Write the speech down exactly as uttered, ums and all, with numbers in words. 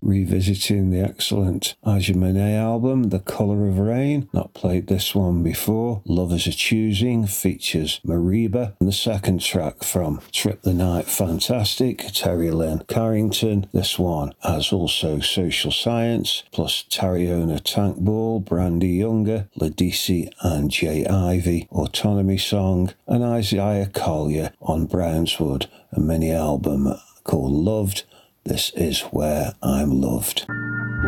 revisiting the excellent Aja Monet album, The Colour of Rain. Not played this one before. Lovers Are Choosing features Mariba. And the second track from Trip the Night Fantastic, Terry Lynn Carrington. This one has also Social Science, plus Tariona Tankball, Brandy Younger, Ladisi and Jay Ivy, Autonomy Song, and Isaiah Collier on Brownswood, a mini album called Loved. This is Where I'm Loved.